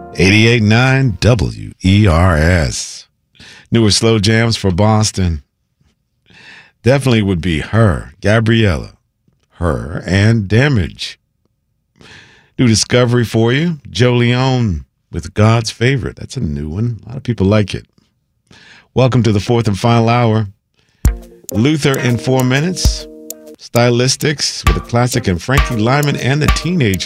88.9 WERS. Newer slow jams for Boston. Definitely would be Her, Gabriella, Her, and Damage. New discovery for you, Joe Leone with God's Favorite. That's a new one. A lot of people like it. Welcome to the fourth and final hour. Luther in 4 minutes. Stylistics with a classic, and Frankie Lyman and the Teenage